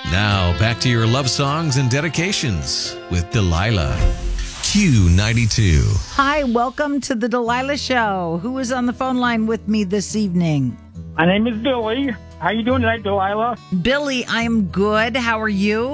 Now, back to your love songs and dedications with Delilah. Q92. Hi, welcome to the Delilah Show. Who is on the phone line with me this evening? My name is Billy. How you doing tonight, Delilah? Billy, I'm good. How are you?